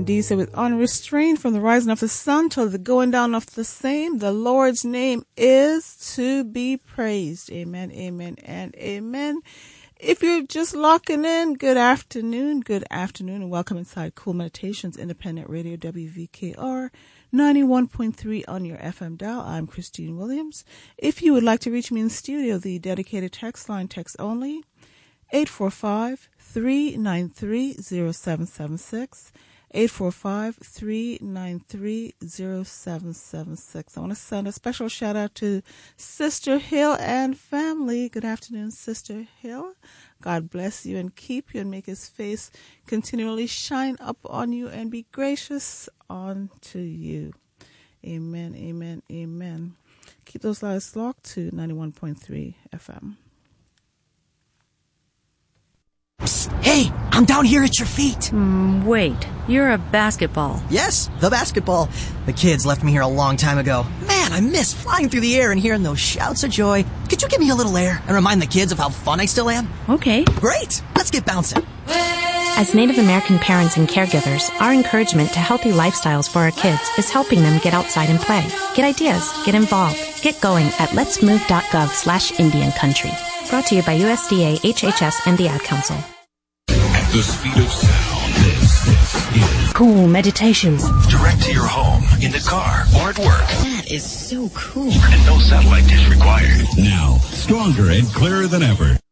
indeed said, with unrestrained from the rising of the sun till the going down of the same, the Lord's name is to be praised. Amen, amen, and amen. If you're just locking in, good afternoon, and welcome inside Cool Meditations, Independent Radio, WVKR 91.3 on your FM dial. I'm Christine Williams. If you would like to reach me in the studio, the dedicated text line, text only, 845-393-0776, 845-393-0776. I want to send a special shout out to Sister Hill and family. Good afternoon, Sister Hill. God bless you and keep you and make his face continually shine up on you and be gracious unto you. Amen, amen, amen. Keep those lights locked to 91.3 FM. Psst, hey, I'm down here at your feet. Wait, you're a basketball. Yes, the basketball. The kids left me here a long time ago. Man, I miss flying through the air and hearing those shouts of joy. Could you give me a little air and remind the kids of how fun I still am? Okay. Great, let's get bouncing. As Native American parents and caregivers, our encouragement to healthy lifestyles for our kids is helping them get outside and play. Get ideas, get involved, get going at letsmove.gov/Indian Country. Brought to you by USDA, HHS, and the Ad Council. At the speed of sound, this is Cool Meditations. Direct to your home, in the car, or at work. That is so cool. And no satellite dish required. Now, stronger and clearer than ever.